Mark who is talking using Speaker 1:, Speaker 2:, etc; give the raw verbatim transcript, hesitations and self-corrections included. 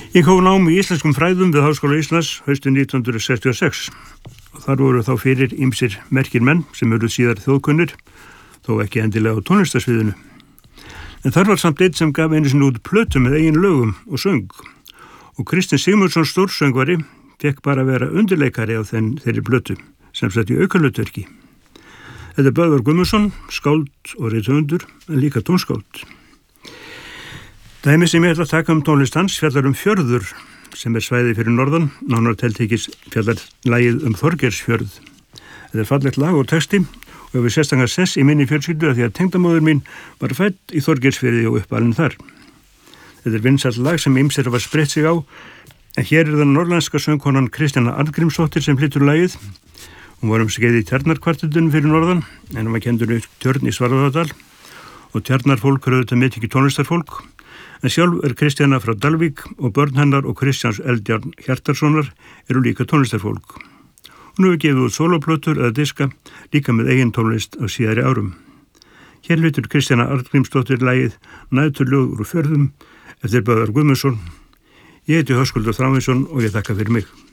Speaker 1: Ég hóf nám í íslenskum fræðum við Háskóla Íslands haustið nítján hundruð sextíu og sex. Þar voru þá fyrir ýmsir merkir menn sem eru síðar þjóðkunnir, þó ekki endilega á tónlistarsviðinu. En þar var samt einn sem gaf einu sinni út plötu með eigin lögum og söng. Og Kristinn Sigmundsson stórsöngvari fekk bara að vera undirleikari á þenn þeirri plötu, sem sett í aukahlutverki. Þetta er Böðvar Guðmundsson, skáld og rithöfundur, en líka tónskáld. Dæmi sem ég ætla að taka um tónlist hans fjallar um Fjörður, sem er svæði fyrir norðan, nánar tiltekis fjallar lagið um Þorgeirsfjörð. Þetta er fallegt lag og texti og hefur sérstaklega sess í minni fjölskyldu að því að tengdamóðir mín var fædd í Þorgeirsfjörði og uppalinn þar. Þetta er vinsælt lag sem ýmsir hafa spreytt sig á, en hér er það norrlandska söngkonan Kristjana Arngrímsdóttir sem flytur lagið. Hún var um skeið í Tjarnarkvartettunum fyrir norðan, en hún var kendur upp Tjörn í Svarfaðardal og Tjarnarfólk er auðvitað með ekki tónlistarfólk. En sjálf er Kristjana frá Dalvík og börn hennar og Kristjáns Eldjárn Hjartarsonar eru líka tónlistarfólk. Hún hefur gefið út soloplötur eða diska líka með eigin tónlist á síðari árum. Hér hlutur Kristjana Arngrímsdóttir lagið Næturljóð úr fjörðum eftir Böðvar Guðmundsson. Ég heiti Höskuldur Þráinsson og ég þakka fyrir mig.